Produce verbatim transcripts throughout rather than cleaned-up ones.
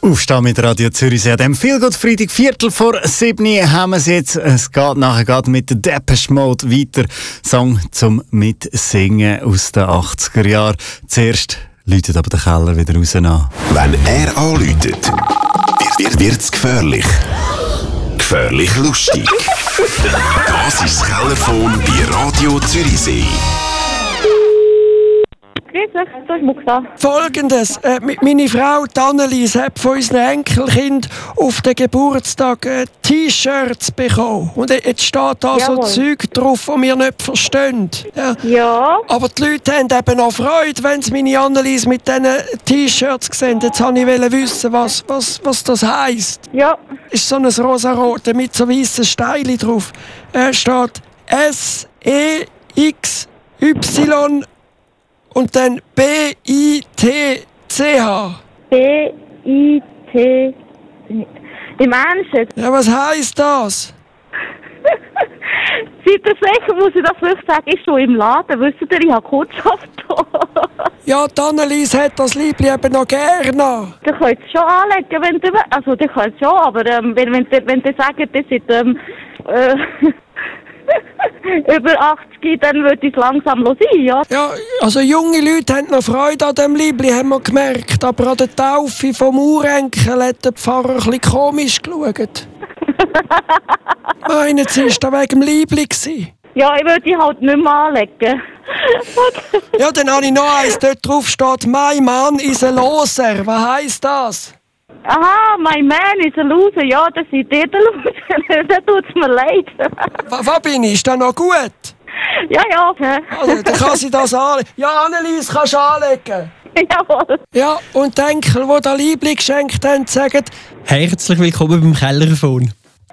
Aufstehen mit Radio Zürich. An dem Feelgood Freitag, Viertel vor sieben haben wir es jetzt. Es geht nachher geht mit der Depeche Mode weiter. Song zum Mitsingen aus den achtziger Jahren. Zuerst läutet aber der Keller wieder raus an. Wenn er anläutet, wird, wird es gefährlich. Gefährlich lustig. Das ist das Kellerphone bei Radio Zürichsee. Folgendes, äh, meine Frau Annelies hat von unseren Enkelkind auf den Geburtstag äh, T-Shirts bekommen. Und jetzt steht da Jawohl. so Zeug drauf, das wir nicht verstehen. Ja. Ja. Aber die Leute haben eben auch Freude, wenn sie meine Annelies mit diesen T-Shirts sehen. Jetzt wollte ich wissen, was, was, was das heisst. Ja. Ist so ein rosarote mit so weißen Steinen drauf. Er steht S E X Y und dann B I T C H. B I T. Im Ernst? Ja, was heisst das? Seid ihr sicher, muss ich das wirklich sagen, ist so im Laden. Wisst ihr, ich habe Kundschaft da. Ja, die Annelies hat das Liebli eben noch gerne. Du könnt es schon anlegen, wenn du... Also, du könnt schon, aber ähm, wenn, wenn, wenn du sagst, das sind ähm, äh, über achtzig, dann wird es langsam sein, ja? Ja, also junge Leute haben noch Freude an dem Liebli, haben wir gemerkt. Aber an der Taufe vom Urenkel hat der Pfarrer ein bisschen komisch geschaut. Meinen Sie, ist da wegen dem Liebli gewesen? Ja, ich würde die halt nicht mehr anlegen. Ja, dann habe ich noch eins, dort drauf steht, mein Mann ist ein Loser. Was heisst das? Aha, mein Man ist ein Loser. Ja, das ist der Loser. Das tut mir leid. Was, was bin ich? Ist das noch gut? Ja, ja. Okay. Also, dann kann sie das anlegen. Ja, Annelies, kannst du anlegen. Jawohl. Ja, und die Enkel, die das Liebli geschenkt haben, sagen, herzlich willkommen beim Kellerphone.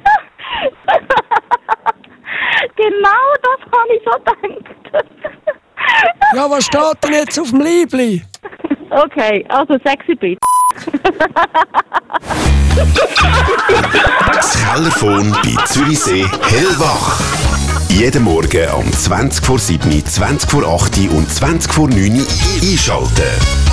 Genau das habe ich so gedacht. ja, was steht denn jetzt auf dem Liebli? Okay, also sexy Bitch. Das Kellerphone bei Zürichsee hellwach. Jeden Morgen um zwanzig vor sieben, zwanzig vor acht und zwanzig vor neun einschalten.